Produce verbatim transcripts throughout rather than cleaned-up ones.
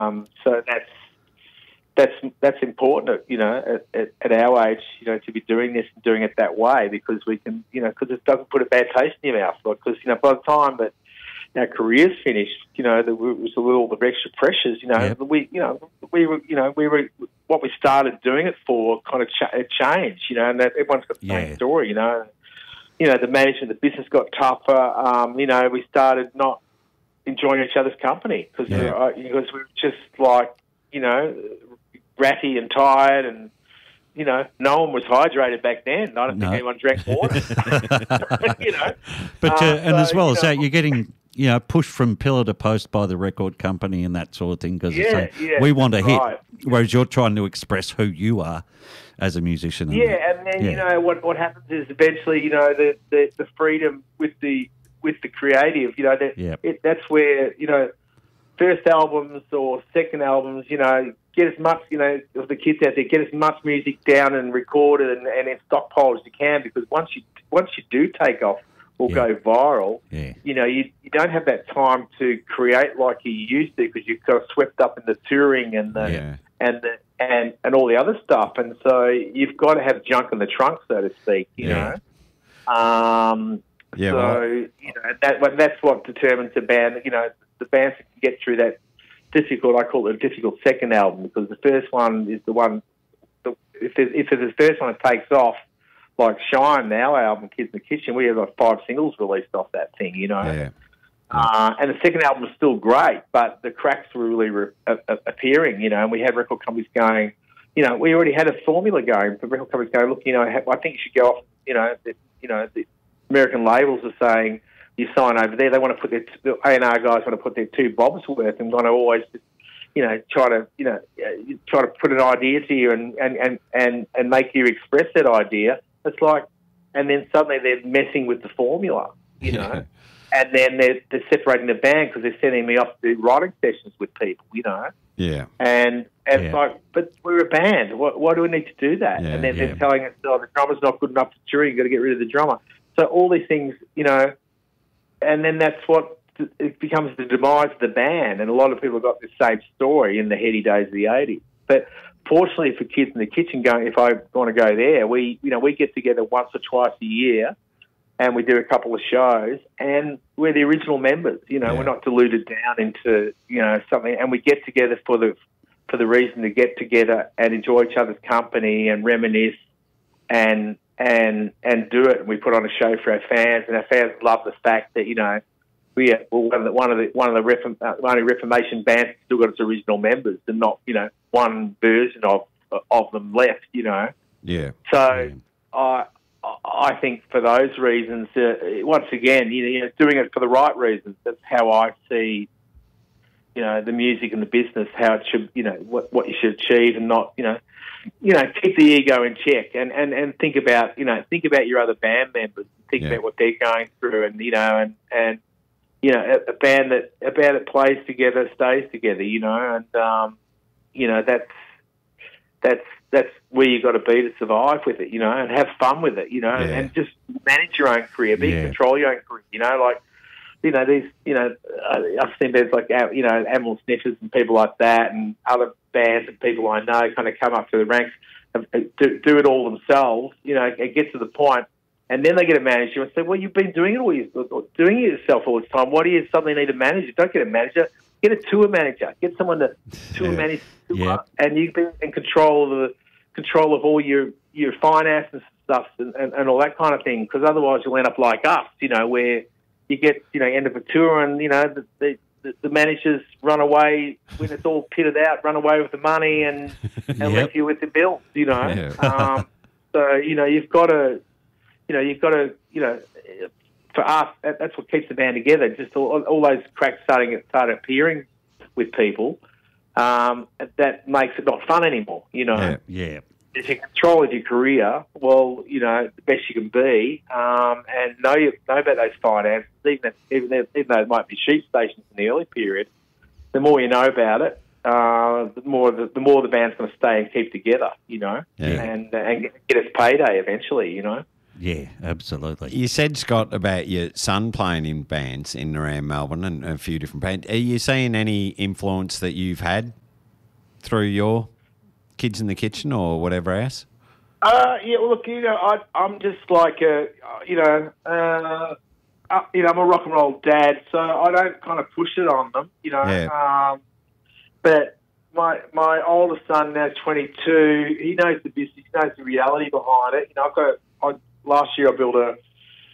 Um, so that's that's that's important, you know, at, at, at our age, you know, to be doing this and doing it that way, because we can, you know, because it doesn't put a bad taste in your mouth. Because, you know, by the time that our careers finished, you know, there was a little the extra pressures, you know, Yep. we, you know, we were, you know, we were, what we started doing it for kind of ch- it changed, you know, and that everyone's got the Yeah. same story, you know. You know, the management of the business got tougher. Um, you know, we started not enjoying each other's company because Yeah. uh, because we were just like, you know, ratty and tired, and you know, no one was hydrated back then. I don't No. think anyone drank water. you know, But uh, Uh, and as so, well you as know, that, you're getting you know pushed from pillar to post by the record company and that sort of thing because Yeah, yeah, we want to right. hit, whereas you're trying to express who you are as a musician. And Yeah, that. and then Yeah. you know what what happens is eventually, you know, the the, the freedom with the with the creative, you know, that Yep. it, that's where, you know, first albums or second albums, you know, get as much, you know, of the kids out there, get as much music down and recorded and, and in stockpile as you can, because once you once you do take off or Yeah. go viral, Yeah. you know, you, you don't have that time to create like you used to, because you've got swept up in the touring and the Yeah. and the, and and all the other stuff, and so you've got to have junk in the trunk, so to speak, you Yeah. know. Um, Yeah, so well, you know that well, that's what determines the band. You know, the bands that can get through that difficult. I call it a difficult second album, because the first one is the one. The, if there's, if there's the first one that takes off, like Shine, our album, Kids in the Kitchen, we have like five singles released off that thing. You know. yeah. Uh, and the second album was still great, but the cracks were really re- a- a- appearing, you know, and we had record companies going, you know, we already had a formula going for record companies going, look, you know, I think you should go off, you know, the, you know, the American labels are saying, you sign over there, they want to put their, the A and R guys want to put their two bobs worth and want to always, just, you know, try to, you know, uh, try to put an idea to you and, and, and, and, and make you express that idea. It's like, and then suddenly they're messing with the formula, you know. And then they're, they're separating the band because they're sending me off to do writing sessions with people, you know. Yeah. And and Yeah. it's like, but we're a band. Why, why do we need to do that? Yeah, and then yeah. they're telling us, oh, the drummer's not good enough for touring. You've got to get rid of the drummer. So all these things, you know, and then that's what it becomes the demise of the band. And a lot of people have got the same story in the heady days of the eighties. But fortunately for Kids in the Kitchen, going if I want to go there, we you know we get together once or twice a year. And we do a couple of shows, and we're the original members. You know, Yeah. we're not diluted down into you know something. And we get together for the for the reason to get together and enjoy each other's company and reminisce, and and and do it. And we put on a show for our fans, and our fans love the fact that you know we are well, one of the one of the one of the Reform, uh, only Reformation bands that still got its original members, and not you know one version of of them left. You know, Yeah. so I. I think for those reasons, uh, once again, you know, you know, doing it for the right reasons. That's how I see, you know, the music and the business, how it should, you know, what, what you should achieve, and not, you know, you know, keep the ego in check, and, and, and think about, you know, think about your other band members, think Yeah. about what they're going through, and you know, and and you know, a, a band that a band that plays together stays together, you know, and um, you know, that's that's. That's where you got to be to survive with it, you know, and have fun with it, you know, Yeah. and just manage your own career, be Yeah. control your own career, you know, like, you know, these, you know, uh, I've seen bands like, uh, you know, Animal Sniffers and people like that, and other bands and people I know kind of come up through the ranks, uh, do, do it all themselves, you know, and get to the point, and then they get a manager and say, well, you've been doing it all, you doing it yourself all this time. Why do you suddenly need a manager? Don't get a manager. Get a tour manager. Get someone to tour Yeah. manage, tour, Yep. and you've been in control of the control of all your your finances and stuff and, and, and all that kind of thing. Because otherwise, you'll end up like us, you know, where you get you know end of a tour and you know the the, the, the managers run away when it's all pitted out, run away with the money and and Yep. left you with the bills, you know. Yeah. um, so you know you've got to you know you've got to you know. For us, that- that's what keeps the band together. Just all, all those cracks starting start appearing with people, um, that makes it not fun anymore. You know, Yeah. Yeah. if you control your career, well, you know, the best you can be, um, and know you know about those finances, even if, even, if, even though it might be sheep stations in the early period. The more you know about it, uh, the more the, the more the band's going to stay and keep together. You know, Yeah. and and get its payday eventually. You know. Yeah, absolutely. You said, Scott, about your son playing in bands in and around Melbourne and a few different bands. Are you seeing any influence that you've had through your Kids in the Kitchen or whatever else? Uh, yeah, well, look, you know, I, I'm just like a, you know, uh, uh, you know, I'm a rock and roll dad, so I don't kind of push it on them, you know. Yeah. Um, but my my oldest son, now twenty-two, he knows the business, he knows the reality behind it. You know, I've got, I, last year I built a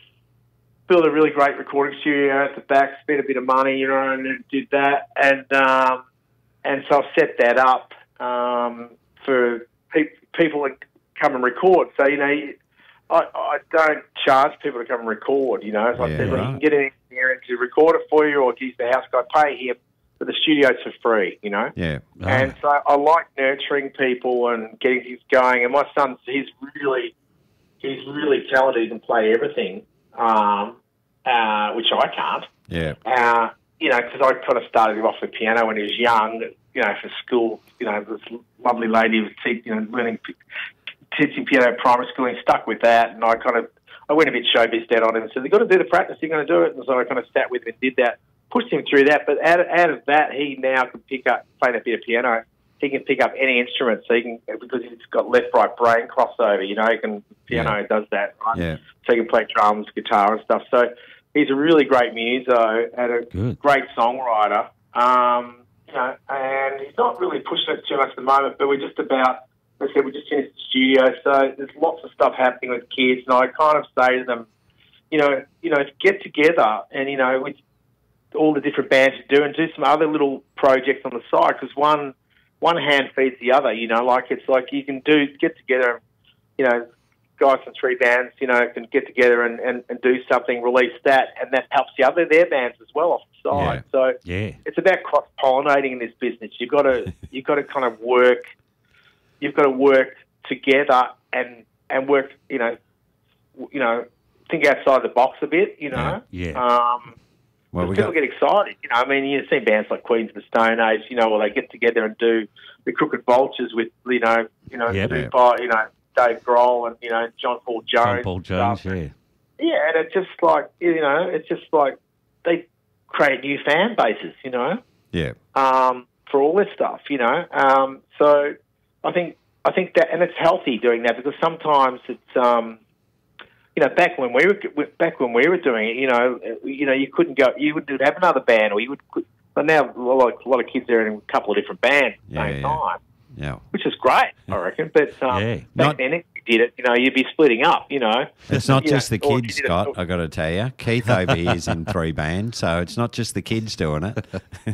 built a really great recording studio at the back, spent a bit of money, you know, and then did that, and um, and so I've set that up um, for pe- people that come and record. So, you know, I, I don't charge people to come and record, you know. As I Yeah, said, right. you can get an engineer to record it for you or use the house guy, pay him, but the studio's for free, you know. Yeah. Oh. And so I like nurturing people and getting things going. And my son's, he's really, he's really talented. He can play everything, um, uh, which I can't. Yeah. Uh, you know, because I kind of started him off with piano when he was young, you know, for school. You know, this lovely lady was, te- you know, learning, teaching piano at primary school, and he stuck with that. And I kind of, I went a bit showbiz dead on him and said, you've got to do the practice, you're going to do it. And so I kind of sat with him and did that, pushed him through that. But out of, out of that, he now can pick up, playing a bit of piano, he can pick up any instrument. So he can, because he's got left-right brain crossover, you know, he can, piano Yeah. does that, right? Yeah. So he can play drums, guitar and stuff. So he's a really great muso and a Good. great songwriter. Um, you know, and he's not really pushing it too much at the moment, but we're just about, like I said, we just finished the studio, so there's lots of stuff happening with kids, and I kind of say to them, you know, you know, get together and, you know, with all the different bands you do, and do some other little projects on the side, because one one hand feeds the other, you know, like it's like you can do, get together and, you know, guys from three bands, you know, can get together and, and, and do something, release that, and that helps the other, their bands as well off the side. Yeah. So Yeah. it's about cross-pollinating in this business. You've got to, you've got to kind of work, you've got to work together and, and work, you know, you know, think outside the box a bit, you know. Yeah. Um, Well, we people got, get excited, you know. I mean, you see bands like Queens of the Stone Age, you know, where they get together and do the Crooked Vultures with, you know, you know, Yep. Tupac, you know, Dave Grohl and, you know, John Paul Jones. John Paul and Jones, stuff. yeah. Yeah, and it's just like, you know, it's just like they create new fan bases, you know, yeah. um, for all this stuff, you know. Um, so I think I think that, and it's healthy doing that, because sometimes it's, um, you know, back when we were back when we were doing it, you know, you know, you couldn't go, you would have another band, or you would. But now a lot of, a lot of kids are in a couple of different bands at the Yeah, same yeah. time, Yeah. which is great, I reckon. But um, Yeah. back Not- then, if you did it, you know, you'd be splitting up, you know. It's not You just know, the or kids, you did it- Scott, i got to tell you. Keith over here is in three bands, so it's not just the kids doing it.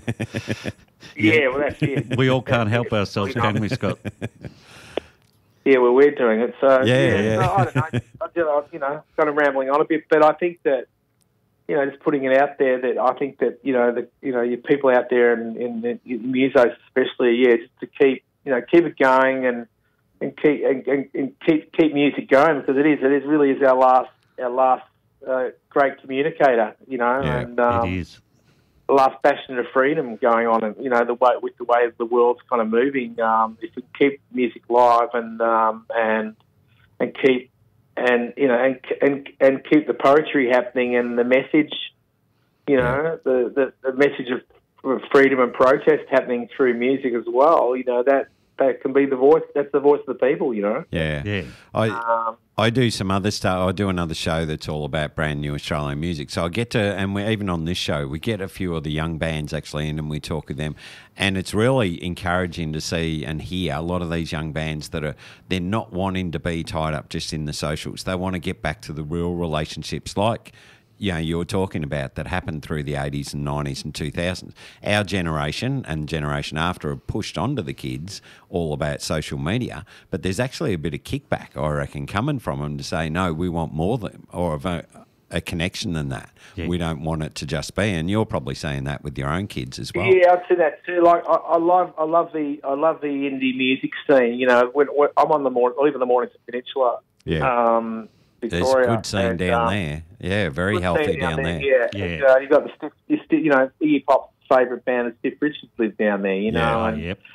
Yeah, well, that's it. We all can't help ourselves, can we, Scott? Yeah, well, we're doing it. So Yeah, yeah. No, I don't know. I just, you know, kind of rambling on a bit, but I think that, you know, just putting it out there, that I think that, you know, the you know, your people out there in, in, in musos especially, yeah, just to keep, you know, keep it going and and keep and, and, and keep keep music going, because it is it is really is our last our last uh, great communicator, you know, Yeah, and um, it is. the last bastion of freedom going on, and you know the way with the way the world's kind of moving. Um, if we keep music live and um, and and keep and you know and and and keep the poetry happening and the message, you know, the, the the message of freedom and protest happening through music as well. You know, that that can be the voice. That's the voice of the people. You know. Yeah. Yeah. I Um, I do some other stuff. I do another show that's all about brand new Australian music. So I get to, and we even on this show, we get a few of the young bands actually in and we talk with them. And it's really encouraging to see and hear a lot of these young bands that are, they're not wanting to be tied up just in the socials. They want to get back to the real relationships like, you know, you were talking about that happened through the eighties and nineties and two thousands. Our generation and generation after have pushed onto the kids all about social media, but there's actually a bit of kickback, I reckon, coming from them to say, no, we want more than, or of a, a connection than that. Yeah. We don't want it to just be, and you're probably saying that with your own kids as well. Yeah, I'd say that too. Like, I, I love, I love the, I love the indie music scene. You know, when, when I'm on the morning, I live in the Mornington Peninsula, Yeah. um, There's Victoria. a good scene and, down um, there. Yeah, very good healthy scene down there. Yeah, Yeah. And, uh, you got the, Stiff, you, sti- you know, Iggy Pop's favourite band, the Stiff Richards, live down there. You know, Yeah. Oh, and, yep.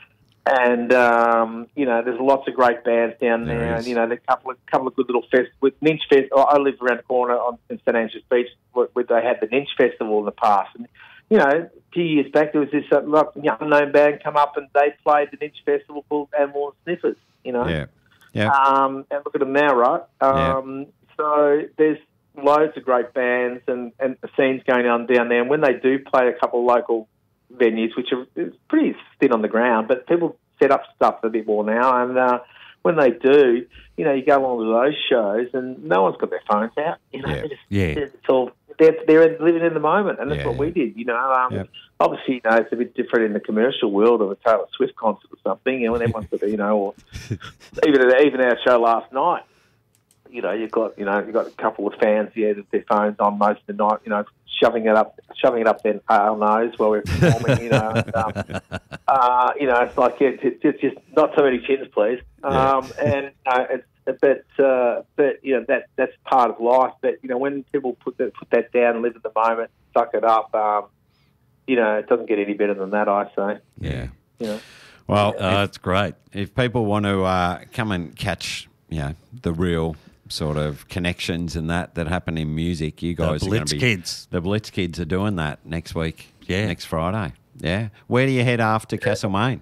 And um, you know, there's lots of great bands down there, There and is. you know, there's a couple of couple of good little fest with Ninch Fest. I live around the corner on in St Andrews Beach, where, where they had the Ninch Festival in the past. And you know, a few years back, there was this uh, like, unknown band come up, and they played the Ninch Festival called Animal and Sniffers. You know, Yeah. Yeah. um, and look at them now, right? Um, So there's loads of great bands and, and scenes going on down there. And when they do play a couple of local venues, which are it's pretty thin on the ground, but people set up stuff a bit more now. And uh, when they do, you know, you go along to those shows and no one's got their phones out. You know, Yeah. they're just, Yeah. it's all, they're, they're living in the moment, and that's Yeah, what we yeah. did, you know. Um, Yep. Obviously, you know, it's a bit different in the commercial world of a Taylor Swift concert or something, you know, when everyone's got, you know, or even, even our show last night. You know, you've got you know you've got a couple of fans here with their phones on most of the night. You know, shoving it up, shoving it up their our nose while we're performing. You know, and, um, uh, you know, it's like yeah, it's, it's just not so many chins, please. Um, and uh, it's but uh, but you know that that's part of life. But you know, when people put that put that down and live in the moment, suck it up. Um, you know, it doesn't get any better than that. I say. Yeah. You know. Well, Oh, that's great. if people want to uh, come and catch, you know, the real sort of connections and that that happen in music, you guys are going Blitz to be Kids. The Blitz Kids are doing that next week. Yeah. next Friday. Yeah. Where do you head after Castlemaine?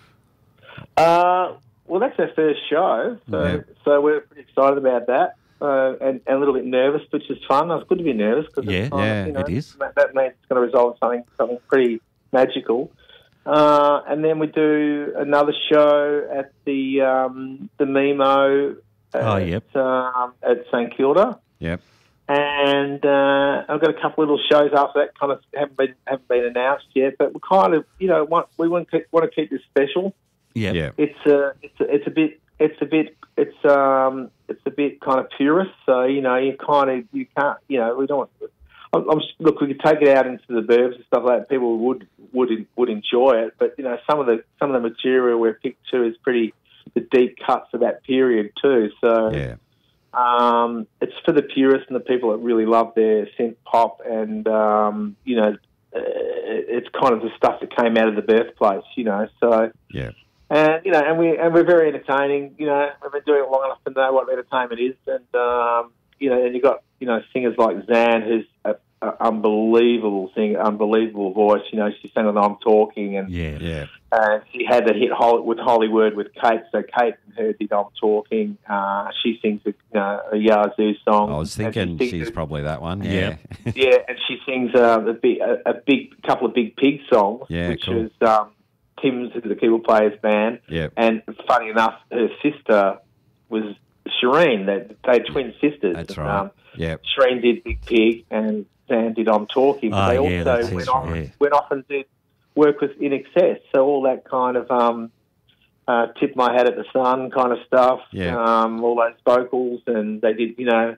Uh, well, that's our first show, so Yeah. so we're pretty excited about that, uh, and, and a little bit nervous, which is fun. It's good to be nervous because Yeah, yeah, you know, it is. That, that means it's going to result in something something pretty magical. Uh, and then we do another show at the um, the Mimo at, Oh, yep. um, at St Kilda. Yep. And uh, I've got a couple of little shows after that, kind of haven't been haven't been announced yet, but we kind of you know want we want to keep, want to keep this special. Yeah. Yeah. It's a it's a, it's a bit it's a bit it's um it's a bit kind of purist. So you know you kind of you can't you know we don't. I'm, I'm, look, we could take it out into the burbs and stuff like that. People would would would enjoy it, but you know some of the some of the material we're picked to is pretty the deep cuts of that period too. So. Yeah. Um, it's for the purists and the people that really love their synth pop, and um, you know, uh, it's kind of the stuff that came out of the birthplace, you know. So, Yeah. and you know, and we and we're very entertaining. You know, we've been doing it long enough to know what entertainment is, and um, you know, and you got you know singers like Zan, who's a, a unbelievable singer, unbelievable voice. You know, she sang on "I'm Talking," and Yeah. Yeah. and she had the hit Holly, with Hollywood with Kate. So Kate and her did "I'm Talking." Uh, she sings a, uh, a Yazoo song. I was And she thinking sings she's a- probably that one. Yeah. yeah, and she sings uh, a, big, a, a big couple of Big Pig songs, Yeah, which cool. is um, Tim's, who's the keyboard player's band. Yeah. And funny enough, her sister was Shireen. That they're twin sisters. That's right. Um, Yeah. Shireen did Big Pig, and Zan did "I'm Talking." But Ah, they yeah, also that's went it, off, yeah. went off and did work with In Excess. So all that kind of um, uh, tip my hat at the sun kind of stuff. Yeah. Um, all those vocals, and they did, you know,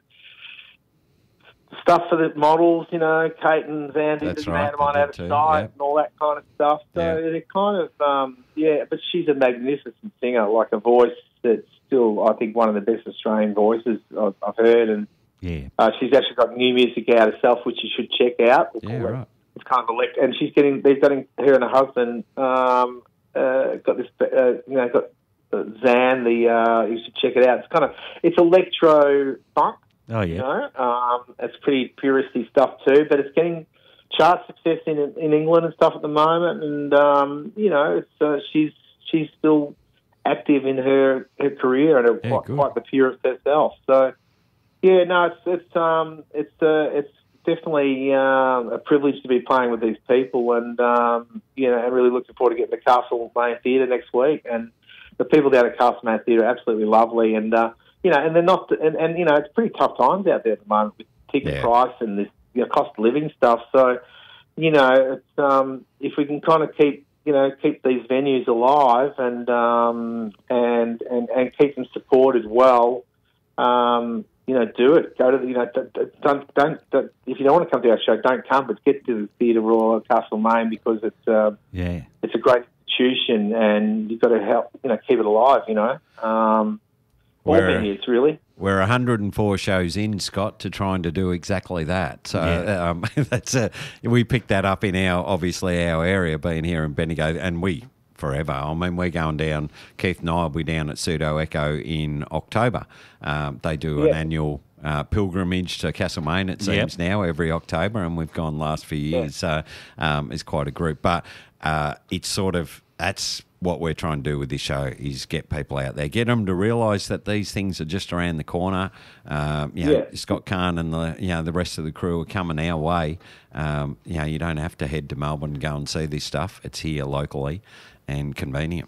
stuff for the models, you know, Kate and Zan did That's the right, Man of Mine they Out did of too, Sight yeah. and all that kind of stuff. So Yeah. they're kind of, um, yeah, but she's a magnificent singer, like a voice that's still, I think, one of the best Australian voices I've, I've heard. And Yeah. uh, she's actually got new music out herself, which you should check out. It's Yeah, called- right. It's kind of elect, and she's getting. They're getting her and her husband. Um, uh, got this, uh, you know, got uh, Zan. The uh, you should check it out. It's kind of it's electro funk. Oh, You yeah. know, um, it's pretty puristy stuff too, but it's getting chart success in in England and stuff at the moment. And um, you know, it's uh, she's she's still active in her her career and Yeah, quite, good. quite the purist herself. So yeah, no, it's it's um it's uh, it's definitely um, a privilege to be playing with these people, and um, you know, and really looking forward to getting to Castlemaine Theatre next week. And the people down at Castlemaine Theatre are absolutely lovely, and uh, you know, and they're not, and, and you know, it's pretty tough times out there at the moment with ticket Yeah. price and this you know, cost of living stuff. So you know, it's, um, if we can kind of keep you know keep these venues alive and um, and and and keep them supported well. Um, you know, do it. Go to the, you know, don't, don't, don't, don't, if you don't want to come to our show, don't come, but get to the Theatre Royal Castlemaine because it's, uh, Yeah. it's a great institution and you've got to help, you know, keep it alive, you know. Um, all Where- venues, really. We're one hundred and four shows in, Scott, to trying to do exactly that. So Yeah. um, that's a, we picked that up in our, obviously, our area, being here in Bendigo, and we forever. I mean, we're going down, Keith and I will be down at Pseudo Echo in October. Um, they do an Yeah. annual uh, pilgrimage to Castlemaine, it seems Yep. now, every October, and we've gone last few years. So um, it's quite a group. But uh, it's sort of, that's what we're trying to do with this show, is get people out there, get them to realise that these things are just around the corner. Um, you know, Yeah. Scott Kahn and the you know the rest of the crew are coming our way. Um, you know, you don't have to head to Melbourne and go and see this stuff. It's here locally and convenient.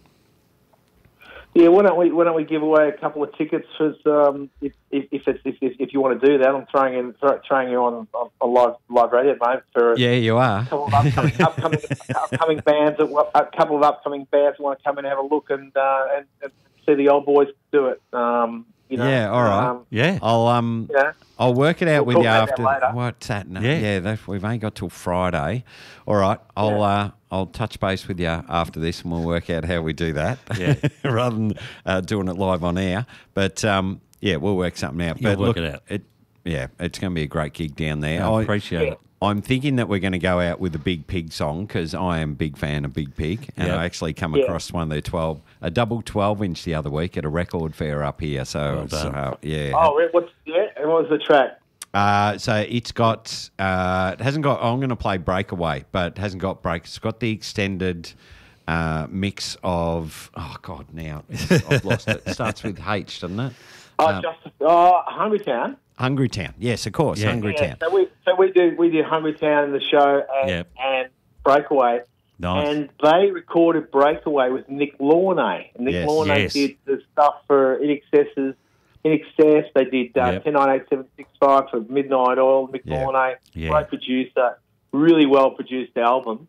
Yeah, why don't we why don't we give away a couple of tickets for um, if if if, it's, if if if you want to do that? I'm throwing in throw, throwing you on, on, on live live radio, mate. For Yeah, you are. a couple of upcoming upcoming, upcoming bands, that, a couple of upcoming bands who want to come and have a look and uh, and, and see the old boys do it. Um, you know, Yeah, all right. Um, Yeah. I'll um yeah. I'll work it out We'll with you talk about after. that later. What's that? No, Yeah. yeah, that, we've only got till Friday. All right, I'll Yeah. uh, I'll touch base with you after this, and we'll work out how we do that. Yeah. rather than uh, doing it live on air. But um, yeah, we'll work something out. You'll but work look, it out. It, yeah, it's going to be a great gig down there. I appreciate it. I'm thinking that we're going to go out with a Big Pig song, because I am a big fan of Big Pig, and Yep. I actually come Yeah. across one of their twelve, a double twelve inch the other week at a record fair up here. So Well it's, done. uh, yeah. Oh, right, what's yeah? And what was the track? Uh, so it's got, uh, it hasn't got, I'm going to play Breakaway, but it hasn't got break. It's got the extended uh, mix of, oh God, now I've lost it. It starts with H, doesn't it? Oh, Um, just oh, Hungry Town. Hungry Town. Yes, of course, Yeah. Hungry Yeah, Town. so we so we do we did Hungry Town in the show and, Yep. and Breakaway. Nice. And they recorded Breakaway with Nick Launay. Nick Yes. Launay Yes. did the stuff for In Excess. In Excess, they did uh, Yep. ten nine eight seven six five for Midnight Oil. Nick Yeah. Launay, Yeah. great producer, really well produced album.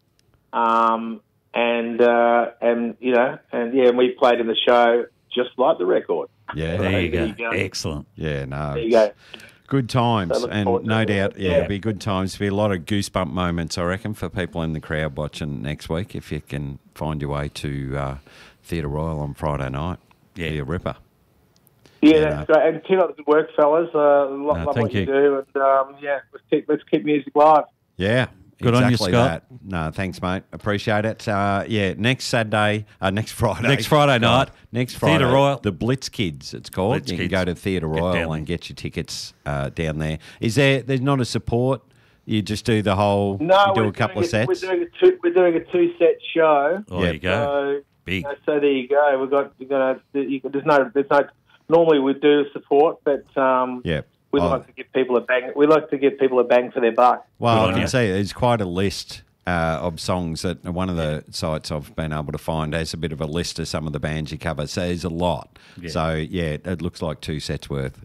Um, and uh, and you know, and yeah, and we played in the show just like the record. Yeah, there you there go. you go. Excellent. yeah, no. There you go. Good times, So look and forward to no it. doubt, yeah, Yeah. it'll be good times. There'll be a lot of goosebump moments, I reckon, for people in the crowd watching next week, if you can find your way to uh, Theatre Royal on Friday night. Yeah. Be a ripper. Yeah, Yeah, that's great. And keep up the good work, fellas. Uh, love, No, love thank what you you. do, and um, yeah, let's keep let's keep music live. Yeah. Good on you, exactly Scott. that. No, thanks, mate. Appreciate it. Uh, yeah, next Saturday, uh, next Friday. Next Friday God, night, Next Friday. Theatre Royal. The Blitz Kids, it's called. Blitz you Kids. can go to Theatre Get Royal down and there. get your tickets uh, down there. Is there, there's not a support? You just do the whole, No, you do we're a couple doing of a- sets? We're doing a two. We're doing a two set show. Oh, there you go. So, Big. uh, so there you go. We've got. We're gonna. You, there's no. There's no. Normally we do support, but um, Yeah. we Oh. like to give people a bang. We like to give people a bang for their buck. Well, Good I on can you. see there's quite a list uh, of songs that one of the sites I've been able to find has a bit of a list of some of the bands you cover. So there's a lot. Yeah. So, yeah, it looks like two sets worth.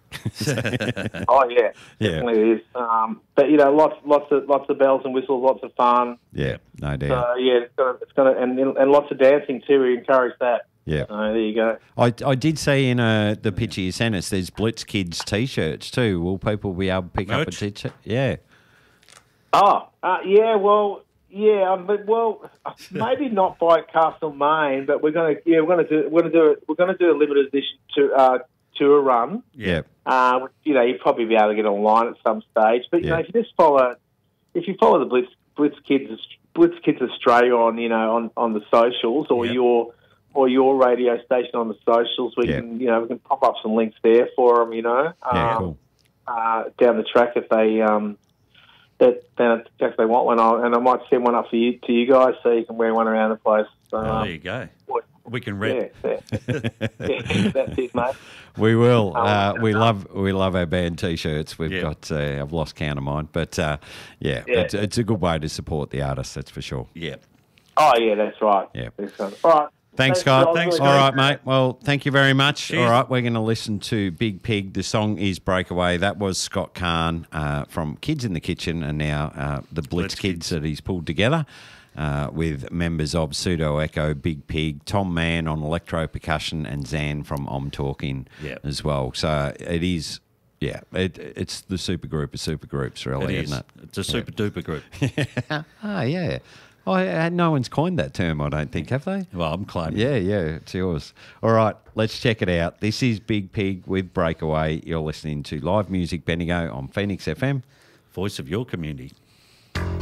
Oh yeah, Yeah. definitely is. Um, but you know, lots, lots of, lots of bells and whistles, lots of fun. Yeah, no doubt. So yeah, it's gonna, it's gonna, and and lots of dancing too. We encourage that. Yeah. So there you go. I, I did see in uh, the picture you sent us, there's Blitz Kids T-shirts too. Will people be able to pick up a Merch? T-shirt? Yeah. Oh, uh, yeah, well, yeah, um, but well, maybe not by Castlemaine, but we're gonna, yeah, we're gonna do, we're gonna do it. We're gonna do a limited edition to uh, tour run. Yeah. Uh, which, you know, you'll probably be able to get online at some stage. But you Yeah. know, if you just follow, if you follow the Blitz Blitz Kids Blitz Kids Australia on, you know, on, on the socials or Yeah. your or your radio station on the socials, we Yeah. can, you know, we can pop up some links there for them. You know, Yeah, um, cool. uh, down the track if they um, that then if they want one, I'll, and I might send one up for you to you guys so you can wear one around the place. So, Oh, um, there you go. what- We can yeah, rep. yeah. Yeah, that's it, mate. We will. Oh, Uh, we no. love we love our band T-shirts. We've Yeah. got. Uh, I've lost count of mine, but uh, yeah, Yeah. It's, it's a good way to support the artists. That's for sure. Yeah. Oh yeah, that's right. Yeah. Excellent. All right. Thanks, Scott. Rob. Thanks, All Scott. right, mate. Well, thank you very much. Cheers. All right, we're going to listen to Big Pig. The song is Breakaway. That was Scott Kahn uh, from Kids in the Kitchen, and now uh, the Blitz, Blitz Kids, Kids. that he's pulled together uh, with members of Pseudo Echo, Big Pig, Tom Mann on electro percussion, and Zan from I'm Talking Yep. as well. So it is, yeah, it, it's the super group of super groups, It really, is. isn't it? It's a super duper group. Ah, yeah. Oh, uh, no one's coined that term, I don't think, have they? Well, I'm claiming. Yeah, yeah, it's yours. All right, let's check it out. This is Big Pig with Breakaway. You're listening to Live Music Bendigo on Phoenix F M. Voice of your community.